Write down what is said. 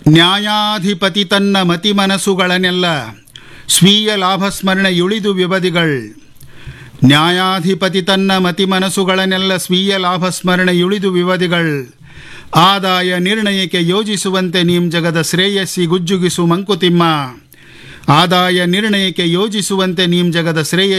ನ್ಯಾಯಾಧಿಪತಿ ತನ್ನ ಮತಿಮನಸ್ಸುಗಳನ್ನೆಲ್ಲ ಸ್ವೀಯ ಲಾಭಸ್ಮರಣೆಯುಳಿದು ವಿವದಿಗಳ್. ನ್ಯಾಯಾಧಿಪತಿ ತನ್ನ ಮತಿಮನಸ್ಸುಗಳನ್ನೆಲ್ಲ ಸ್ವೀಯ ಲಾಭಸ್ಮರಣೆಯುಳಿದು ವಿವದಿಗಳ್. ಆದಾಯ ನಿರ್ಣಯಕ್ಕೆ ಯೋಜಿಸುವಂತೆ ನೀಂ ಜಗದ ಶ್ರೇಯಸ್ಸಿ ಗುಜ್ಜುಗಿಸು ಮಂಕುತಿಮ್ಮ. ಆದಾಯ ನಿರ್ಣಯಕ್ಕೆ ಯೋಜಿಸುವಂತೆ ನೀಂ ಜಗದ ಶ್ರೇಯಸ್ಸಿ